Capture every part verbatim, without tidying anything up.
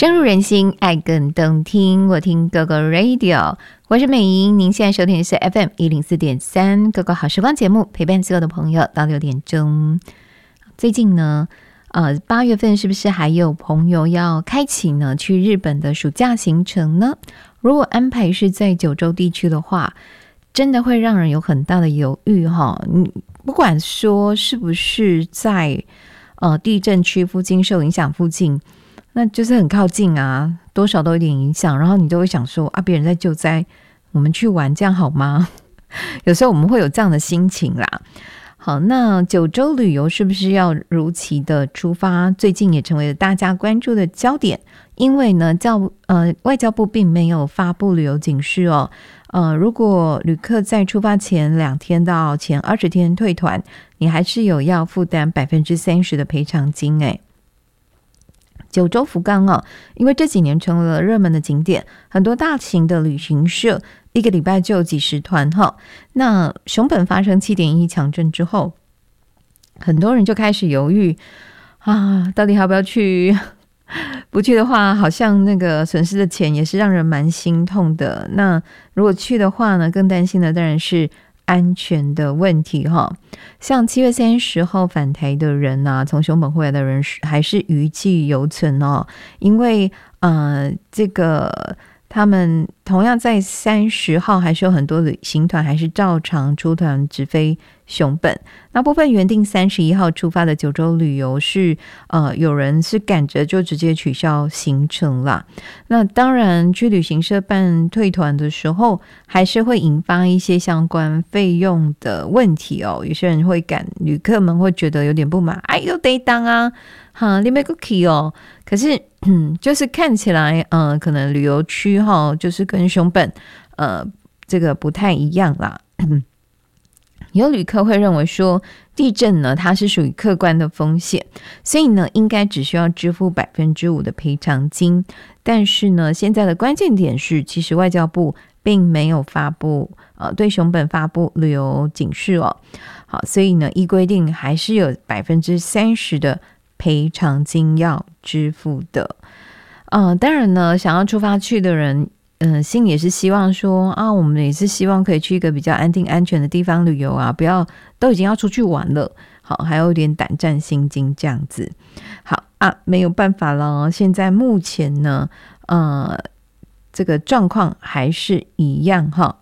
深入人心，爱更动听。我听哥哥 Radio， 我是美莹。您现在收听的是 F M 一零四点三哥哥好时光节目，陪伴所有的朋友到六点钟。最近呢，呃，八月份是不是还有朋友要开启呢去日本的暑假行程呢？如果安排是在九州地区的话，真的会让人有很大的犹豫哈。你不管说是不是在呃地震区附近受影响附近。那就是很靠近啊，多少都有点影响，然后你都会想说啊，别人在救灾，我们去玩这样好吗？有时候我们会有这样的心情啦。好，那九州旅游是不是要如期的出发？最近也成为了大家关注的焦点，因为呢，教呃外交部并没有发布旅游警示哦。呃，如果旅客在出发前两天到前二十天退团，你还是有要负担百分之三十的赔偿金哎。九州福冈哦，因为这几年成了热门的景点，很多大型的旅行社一个礼拜就有几十团哈。那熊本发生 七点一 强震之后，很多人就开始犹豫啊，到底要不要去？不去的话，好像那个损失的钱也是让人蛮心痛的。那如果去的话呢，更担心的当然是安全的问题哈。像七月三十号返台的人啊，从熊本回来的人还是余悸犹存哦，因为呃这个他们同样在三十号还是有很多旅行团还是照常出团直飞熊本。那部分原定三十一号出发的九州旅游是呃有人是赶着就直接取消行程啦。那当然去旅行社办退团的时候还是会引发一些相关费用的问题哦。有些人会赶，旅客们会觉得有点不满，哎呦得当啊哈，你没 cookie 哦。可是嗯，就是看起来呃可能旅游区哈，就是跟熊本呃这个不太一样啦。有旅客会认为说地震呢它是属于客观的风险，所以呢应该只需要支付 百分之五 的赔偿金。但是呢现在的关键点是，其实外交部并没有发布呃对熊本发布旅游警示哦。好，所以呢依规定还是有 百分之三十 的赔偿金要支付的。呃当然呢想要出发去的人嗯，心里也是希望说啊，我们也是希望可以去一个比较安定安全的地方旅游啊，不要都已经要出去玩了，好，还有点胆战心惊这样子。好啊，没有办法了，现在目前呢，呃，这个状况还是一样哈。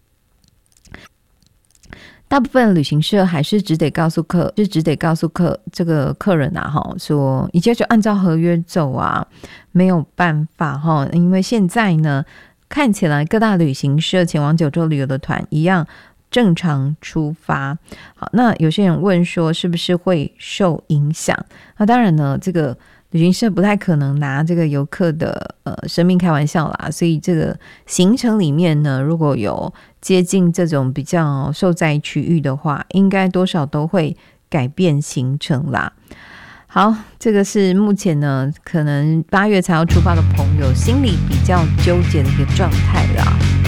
大部分旅行社还是只得告诉客，就只得告诉客这个客人啊，哈，说一切就按照合约走啊，没有办法哈，因为现在呢。看起来各大旅行社前往九州旅游的团一样正常出发。好，那有些人问说是不是会受影响？那当然呢，这个旅行社不太可能拿这个游客的呃生命开玩笑啦，所以这个行程里面呢，如果有接近这种比较受灾区域的话，应该多少都会改变行程啦。好，这个是目前呢，可能八月才要出发的朋友心里比较纠结的一个状态啦。